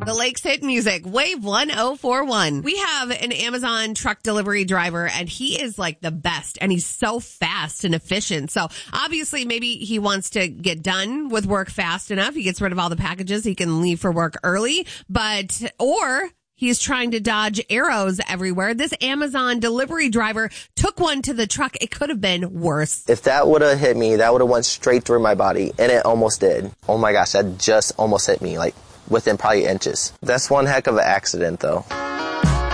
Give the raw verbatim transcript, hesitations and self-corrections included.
The Lakes Hit Music, Wave one oh four one. We have an Amazon truck delivery driver, and he is like the best, and he's so fast and efficient. So obviously maybe he wants to get done with work fast enough. He gets rid of all the packages. He can leave for work early, but, or he's trying to dodge arrows everywhere. This Amazon delivery driver took one to the truck. It could have been worse. If that would have hit me, that would have went straight through my body, and it almost did. Oh my gosh, that just almost hit me, like within probably inches. That's one heck of an accident, though.